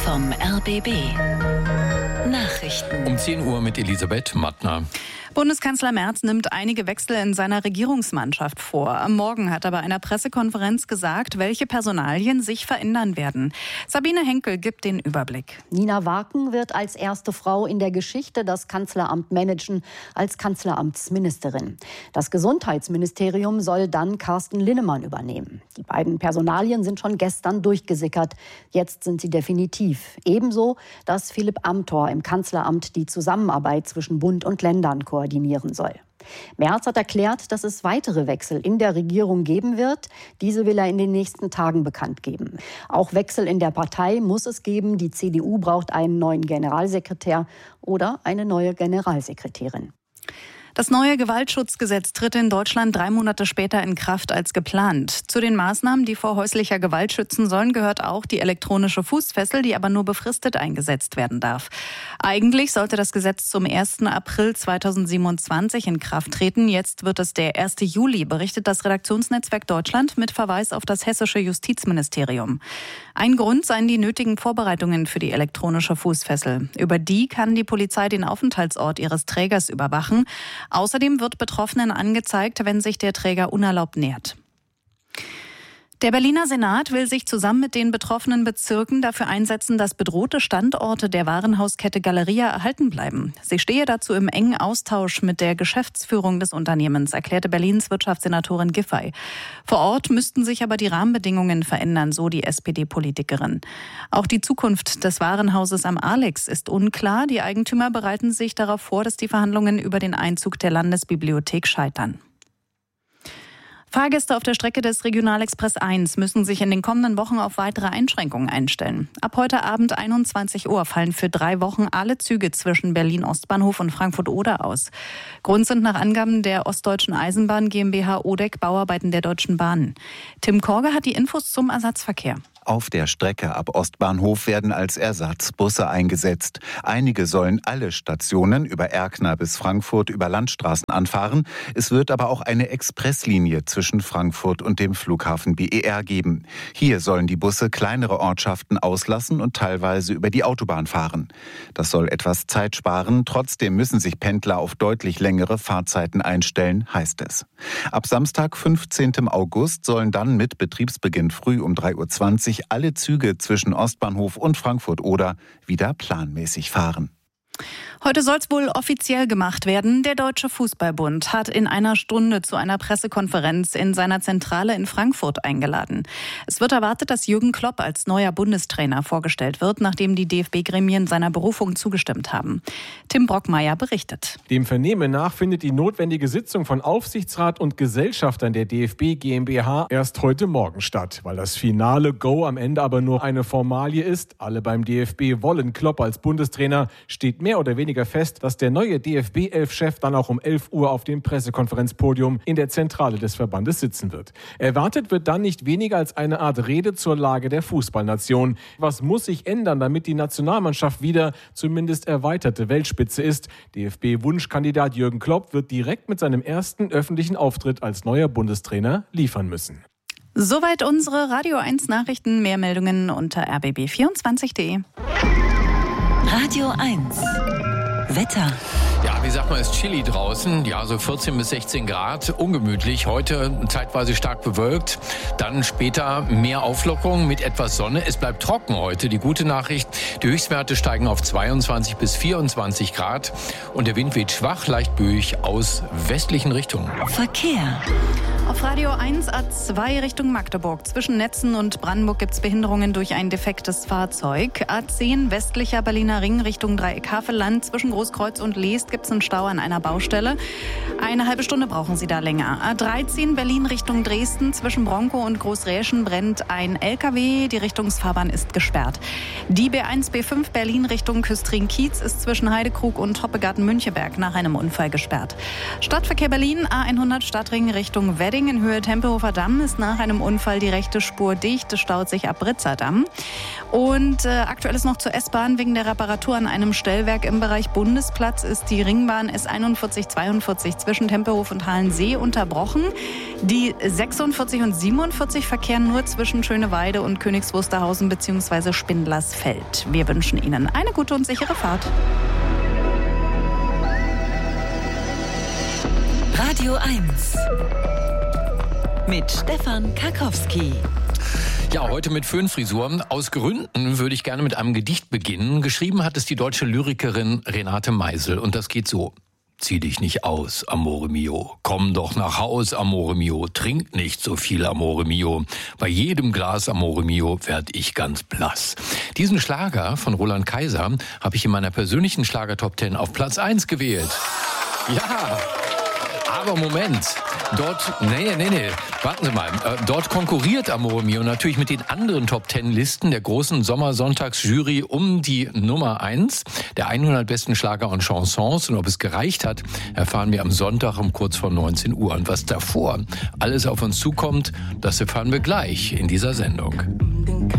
vom RBB. Nachrichten. Um 10 Uhr mit Elisabeth Mattner. Bundeskanzler Merz nimmt einige Wechsel in seiner Regierungsmannschaft vor. Am Morgen hat er bei einer Pressekonferenz gesagt, welche Personalien sich verändern werden. Sabine Henkel gibt den Überblick. Nina Waken wird als erste Frau in der Geschichte das Kanzleramt managen, als Kanzleramtsministerin. Das Gesundheitsministerium soll dann Carsten Linnemann übernehmen. Die beiden Personalien sind schon gestern durchgesickert. Jetzt sind sie definitiv. Ebenso, dass Philipp Amthor im Kanzleramt die Zusammenarbeit zwischen Bund und Ländern koordinieren soll. Merz hat erklärt, dass es weitere Wechsel in der Regierung geben wird. Diese will er in den nächsten Tagen bekannt geben. Auch Wechsel in der Partei muss es geben. Die CDU braucht einen neuen Generalsekretär oder eine neue Generalsekretärin. Das neue Gewaltschutzgesetz tritt in Deutschland 3 Monate später in Kraft als geplant. Zu den Maßnahmen, die vor häuslicher Gewalt schützen sollen, gehört auch die elektronische Fußfessel, die aber nur befristet eingesetzt werden darf. Eigentlich sollte das Gesetz zum 1. April 2027 in Kraft treten. Jetzt wird es der 1. Juli, berichtet das Redaktionsnetzwerk Deutschland mit Verweis auf das hessische Justizministerium. Ein Grund seien die nötigen Vorbereitungen für die elektronische Fußfessel. Über die kann die Polizei den Aufenthaltsort ihres Trägers überwachen. Außerdem wird Betroffenen angezeigt, wenn sich der Träger unerlaubt nähert. Der Berliner Senat will sich zusammen mit den betroffenen Bezirken dafür einsetzen, dass bedrohte Standorte der Warenhauskette Galeria erhalten bleiben. Sie stehe dazu im engen Austausch mit der Geschäftsführung des Unternehmens, erklärte Berlins Wirtschaftssenatorin Giffey. Vor Ort müssten sich aber die Rahmenbedingungen verändern, so die SPD-Politikerin. Auch die Zukunft des Warenhauses am Alex ist unklar. Die Eigentümer bereiten sich darauf vor, dass die Verhandlungen über den Einzug der Landesbibliothek scheitern. Fahrgäste auf der Strecke des Regionalexpress 1 müssen sich in den kommenden Wochen auf weitere Einschränkungen einstellen. Ab heute Abend 21 Uhr fallen für 3 Wochen alle Züge zwischen Berlin-Ostbahnhof und Frankfurt-Oder aus. Grund sind nach Angaben der Ostdeutschen Eisenbahn GmbH Odeck Bauarbeiten der Deutschen Bahn. Tim Korge hat die Infos zum Ersatzverkehr. Auf der Strecke ab Ostbahnhof werden als Ersatz Busse eingesetzt. Einige sollen alle Stationen über Erkner bis Frankfurt über Landstraßen anfahren. Es wird aber auch eine Expresslinie zwischen Frankfurt und dem Flughafen BER geben. Hier sollen die Busse kleinere Ortschaften auslassen und teilweise über die Autobahn fahren. Das soll etwas Zeit sparen. Trotzdem müssen sich Pendler auf deutlich längere Fahrzeiten einstellen, heißt es. Ab Samstag, 15. August, sollen dann mit Betriebsbeginn früh um 3:20 Uhr alle Züge zwischen Ostbahnhof und Frankfurt-Oder wieder planmäßig fahren. Heute soll es wohl offiziell gemacht werden. Der Deutsche Fußballbund hat in einer Stunde zu einer Pressekonferenz in seiner Zentrale in Frankfurt eingeladen. Es wird erwartet, dass Jürgen Klopp als neuer Bundestrainer vorgestellt wird, nachdem die DFB-Gremien seiner Berufung zugestimmt haben. Tim Brockmeier berichtet. Dem Vernehmen nach findet die notwendige Sitzung von Aufsichtsrat und Gesellschaftern der DFB GmbH erst heute Morgen statt. Weil das finale Go am Ende aber nur eine Formalie ist, alle beim DFB wollen Klopp als Bundestrainer, steht mehr oder weniger fest, dass der neue DFB-11-Chef dann auch um 11 Uhr auf dem Pressekonferenzpodium in der Zentrale des Verbandes sitzen wird. Erwartet wird dann nicht weniger als eine Art Rede zur Lage der Fußballnation. Was muss sich ändern, damit die Nationalmannschaft wieder zumindest erweiterte Weltspitze ist? DFB-Wunschkandidat Jürgen Klopp wird direkt mit seinem ersten öffentlichen Auftritt als neuer Bundestrainer liefern müssen. Soweit unsere Radio 1 Nachrichten. Mehr Meldungen unter rbb24.de. Radio 1. Wetter. Ja, wie sagt man, es ist chilly draußen. Ja, so 14 bis 16 Grad, ungemütlich. Heute zeitweise stark bewölkt. Dann später mehr Auflockerung mit etwas Sonne. Es bleibt trocken heute. Die gute Nachricht, die Höchstwerte steigen auf 22 bis 24 Grad. Und der Wind weht schwach, leicht böig aus westlichen Richtungen. Verkehr. Auf Radio 1 A2 Richtung Magdeburg. Zwischen Netzen und Brandenburg gibt es Behinderungen durch ein defektes Fahrzeug. A10 westlicher Berliner Ring Richtung Dreieck-Havelland. Zwischen Großkreuz und Leest gibt es einen Stau an einer Baustelle. Eine halbe Stunde brauchen Sie da länger. A13 Berlin Richtung Dresden. Zwischen Bronkow und Großräschen brennt ein LKW. Die Richtungsfahrbahn ist gesperrt. Die B1 B5 Berlin Richtung Küstrin-Kiez ist zwischen Heidekrug und Hoppegarten-Müncheberg nach einem Unfall gesperrt. Stadtverkehr Berlin A100 Stadtring Richtung Wedding. Deswegen in Höhe Tempelhofer Damm ist nach einem Unfall die rechte Spur dicht. Es staut sich ab Britzer Damm. Und aktuell ist noch zur S-Bahn wegen der Reparatur an einem Stellwerk im Bereich Bundesplatz ist die Ringbahn S4142 zwischen Tempelhof und Halensee unterbrochen. Die 46 und 47 verkehren nur zwischen Schöneweide und Königs Wusterhausen bzw. Spindlersfeld. Wir wünschen Ihnen eine gute und sichere Fahrt. Radio 1 mit Stefan Karkowski. Ja, heute mit Föhnfrisur. Aus Gründen würde ich gerne mit einem Gedicht beginnen. Geschrieben hat es die deutsche Lyrikerin Renate Meisel. Und das geht so. Zieh dich nicht aus, Amore mio. Komm doch nach Haus, Amore mio. Trink nicht so viel, Amore mio. Bei jedem Glas, Amore mio, werd ich ganz blass. Diesen Schlager von Roland Kaiser habe ich in meiner persönlichen Schlager-Top 10 auf Platz 1 gewählt. Ja, aber Moment. Warten Sie mal. Dort konkurriert Amore mio natürlich mit den anderen Top-10-Listen der großen Sommersonntagsjury um die Nummer 1 der 100 besten Schlager und Chansons. Und ob es gereicht hat, erfahren wir am Sonntag um kurz vor 19 Uhr. Und was davor alles auf uns zukommt, das erfahren wir gleich in dieser Sendung.